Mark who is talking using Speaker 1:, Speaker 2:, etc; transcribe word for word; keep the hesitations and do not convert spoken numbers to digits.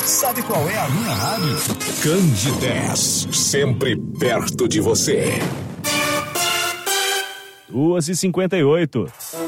Speaker 1: Sabe qual é a minha rádio?
Speaker 2: Candidez, sempre perto de você.
Speaker 3: duas e cinquenta e oito.